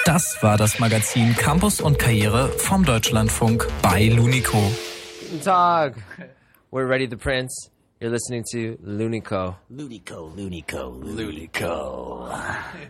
Das war das Magazin Campus und Karriere vom Deutschlandfunk bei Lunico. Guten Tag. We're Ready the Prince. You're listening to Lunico. Lunico.